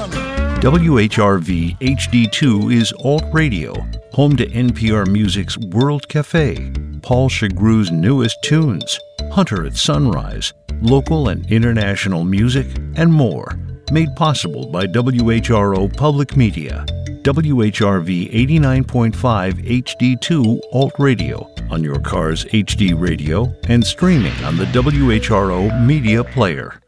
WHRV HD2 is Alt Radio, home to NPR Music's World Cafe, Paul Chagrew's newest tunes, Hunter at Sunrise, local and international music, and more, made possible by WHRO Public Media. WHRV 89.5 HD2 Alt Radio on your car's HD radio and streaming on the WHRO Media Player.